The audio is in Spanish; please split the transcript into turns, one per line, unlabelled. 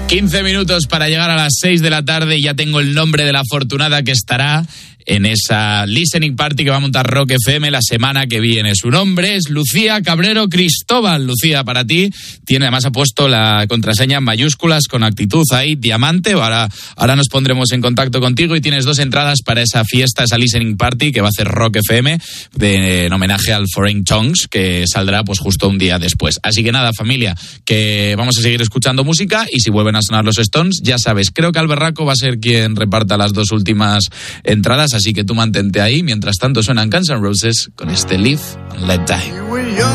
15 minutos para llegar a las 6 de la tarde y ya tengo el nombre de la afortunada que estará en esa listening party que va a montar Rock FM la semana que viene. Su nombre es Lucía Cabrero Cristóbal. Lucía, para ti, además ha puesto la contraseña en mayúsculas con actitud ahí, diamante. Ahora nos pondremos en contacto contigo y tienes 2 entradas para esa fiesta, esa listening party que va a hacer Rock FM en homenaje al Foreign Tongues, que saldrá pues justo un día después. Así que nada, familia, que vamos a seguir escuchando música y si vuelven a sonar los Stones, ya sabes, creo que Alberraco va a ser quien reparta las 2 últimas entradas. Así que tú mantente ahí. Mientras tanto suenan Guns N' Roses con este Live and Let Die.